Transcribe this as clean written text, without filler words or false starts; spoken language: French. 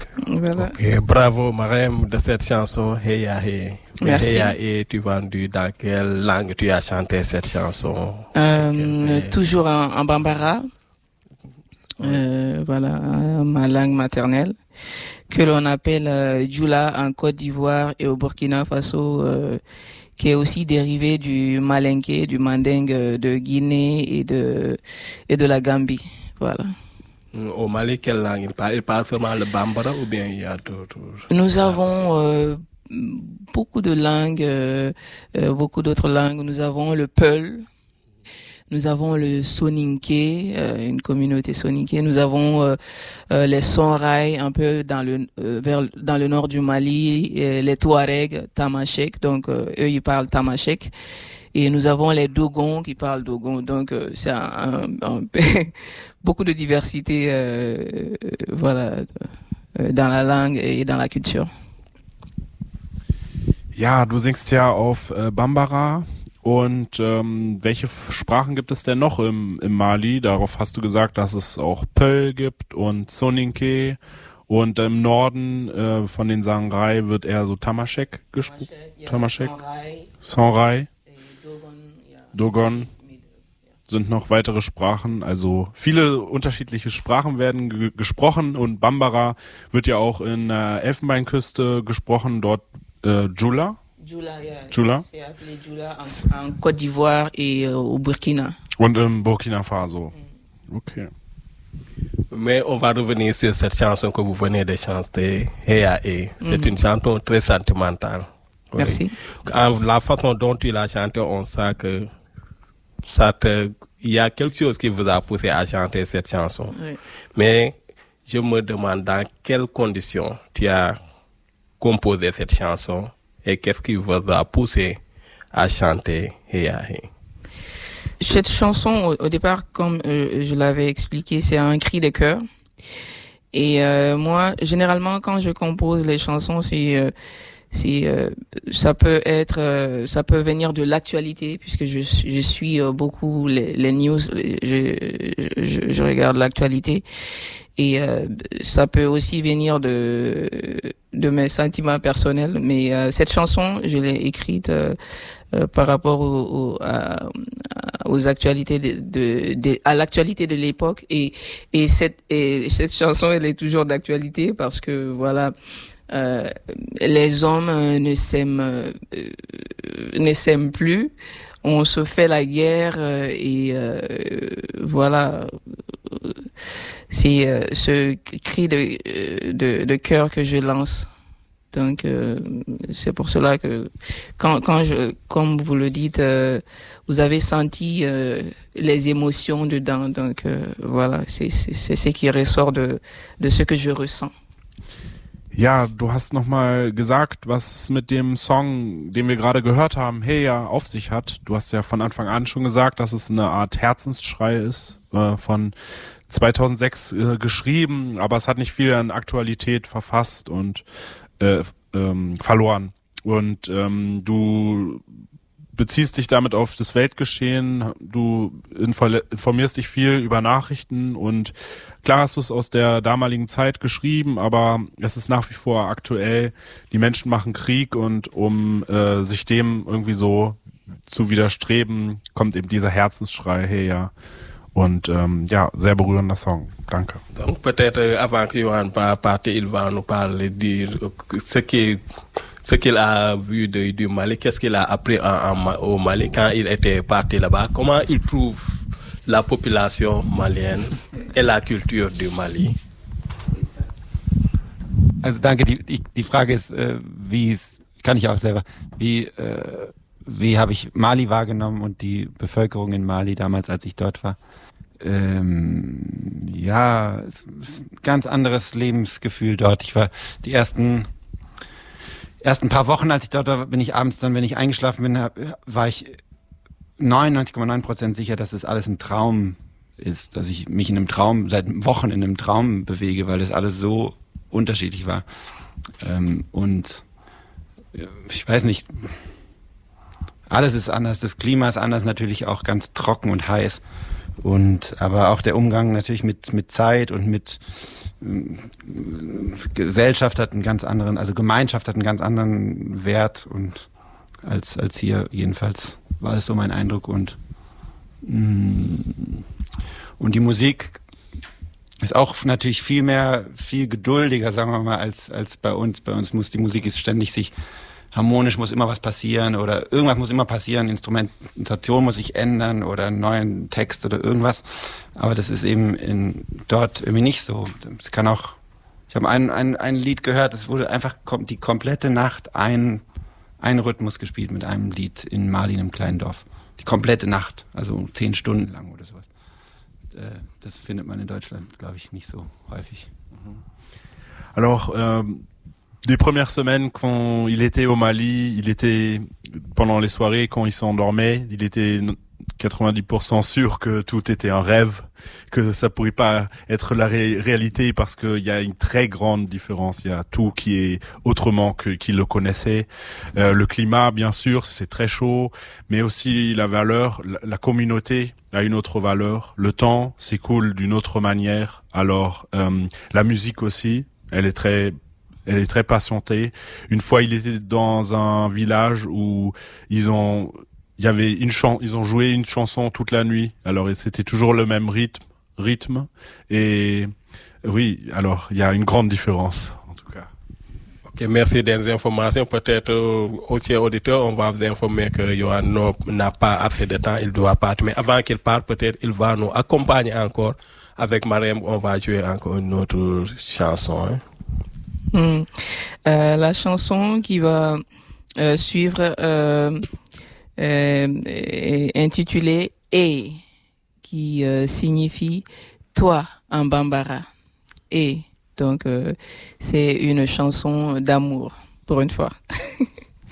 Voilà. Ok, bravo Marème de cette chanson Heya He. Merci. Heya He, tu vendu dans quelle langue tu as chanté cette chanson? Toujours en bambara. Voilà, ma langue maternelle, que l'on appelle Djoula en Côte d'Ivoire et au Burkina Faso, qui est aussi dérivé du malinké, du mandingue de Guinée et de la Gambie. Voilà. Au Mali, quelle langue il parle? Il parle seulement le bambara ou bien il y a d'autres? Nous avons beaucoup de langues, beaucoup d'autres langues. Nous avons le Peul. Nous avons le Soninké, une communauté Soninké. Nous avons les Songhai un peu dans le nord du Mali, les Touaregs, Tamashek. Donc eux ils parlent Tamashek. Et nous avons les Dogons qui parlent Dogon. Donc c'est beaucoup de diversité, voilà, dans la langue et dans la culture. Ja, du singst ja auf Bambara. Und welche Sprachen gibt es denn noch im Mali? Darauf hast du gesagt, dass es auch Peul gibt und Soninké. Und im Norden von den Sangrai wird eher so Tamashek gesprochen. Tamashek, Songhai, Dogon sind noch weitere Sprachen. Also viele unterschiedliche Sprachen werden gesprochen. Und Bambara wird ja auch in der Elfenbeinküste gesprochen. Dort Djoula. Djoula. C'est appelé Djoula en Côte d'Ivoire et au Burkina. Und im Burkina Faso. Okay. Mais on va revenir sur cette chanson que vous venez de chanter, Heya He. C'est une chanson très sentimentale. Merci. La façon dont tu l'as chantée, on sent que il y a quelque chose qui vous a poussé à chanter cette chanson. Oui. Mais je me demande dans quelles conditions tu as composé cette chanson. Et qu'est-ce qui vous a poussé à chanter Heya He? Cette chanson, au départ, comme je l'avais expliqué, c'est un cri de cœur. Et moi, généralement, quand je compose les chansons, ça peut venir de l'actualité, puisque je suis beaucoup les news, je regarde l'actualité. Et ça peut aussi venir de mes sentiments personnels, mais cette chanson, je l'ai écrite par rapport aux actualités à l'actualité de l'époque, et cette chanson, elle est toujours d'actualité parce que voilà, les hommes ne s'aiment plus, on se fait la guerre, et voilà. C'est ce cri de cœur que je lance. Donc c'est pour cela que comme vous le dites, vous avez senti les émotions dedans. Donc voilà, c'est ce qui ressort de ce que je ressens. Ja, du hast nochmal gesagt, was es mit dem Song, den wir gerade gehört haben, Heya, auf sich hat. Du hast ja von Anfang an schon gesagt, dass es eine Art Herzensschrei ist, von 2006 geschrieben, aber es hat nicht viel an Aktualität verfasst und verloren. Und du beziehst dich damit auf das Weltgeschehen, du informierst dich viel über Nachrichten und klar hast du es aus der damaligen Zeit geschrieben, aber es ist nach wie vor aktuell. Die Menschen machen Krieg und um sich dem irgendwie so zu widerstreben, kommt eben dieser Herzensschrei her. Und ja, sehr berührender Song. Danke. Donc peut-être avant que Yohan parte, il va nous parler de ce qu'il a vu du Mali, qu'est-ce qu'il a appris au Mali quand il était parti là-bas, comment il trouve la population malienne et la culture du Mali. Also danke, die Frage ist, kann ich auch selber, wie habe ich Mali wahrgenommen und die Bevölkerung in Mali damals, als ich dort war. Ja, es ist ein ganz anderes Lebensgefühl dort. Ich war die ersten paar Wochen, als ich dort war, bin ich abends dann, wenn ich eingeschlafen bin, war ich 99,9% sicher, dass es alles ein Traum ist, dass ich mich seit Wochen in einem Traum bewege, weil das alles so unterschiedlich war. Und ich weiß nicht, alles ist anders, das Klima ist anders, natürlich auch ganz trocken und heiß. Aber auch der Umgang natürlich mit Zeit und mit Gesellschaft hat einen ganz anderen, also Gemeinschaft hat einen ganz anderen Wert und als hier, jedenfalls war es so mein Eindruck und die Musik ist auch natürlich viel geduldiger, sagen wir mal, als bei uns. Bei uns muss die Musik ist ständig sich harmonisch, muss immer was passieren oder irgendwas muss immer passieren, Instrumentation muss sich ändern oder einen neuen Text oder irgendwas. Aber das ist eben dort irgendwie nicht so. Es kann auch, ich habe ein Lied gehört, es wurde einfach die komplette Nacht ein Rhythmus gespielt mit einem Lied in Mali, in einem kleinen Dorf. Die komplette Nacht, also 10 Stunden lang oder sowas. Das findet man in Deutschland, glaube ich, nicht so häufig. Alors, les premières semaines, quand il était au Mali, pendant les soirées, quand il s'endormait, il était 90% sûr que tout était un rêve, que ça pourrait pas être la réalité parce qu'il y a une très grande différence. Il y a tout qui est autrement qu'il le connaissait. Le climat, bien sûr, c'est très chaud, mais aussi la valeur, la communauté a une autre valeur. Le temps s'écoule d'une autre manière. Alors, la musique aussi, elle est très patientée. Une fois, il était dans un village où ils ont joué une chanson toute la nuit. Alors, c'était toujours le même rythme. Et oui, alors, il y a une grande différence, en tout cas. Ok, merci des informations. Peut-être aux auditeurs, on va vous informer que Yohan n'a pas assez de temps, il doit partir. Mais avant qu'il parte, peut-être il va nous accompagner encore. Avec Marème, on va jouer encore une autre chanson. La chanson qui va suivre est intitulée « Et », qui signifie « toi » en bambara. « Et », donc c'est une chanson d'amour, pour une fois.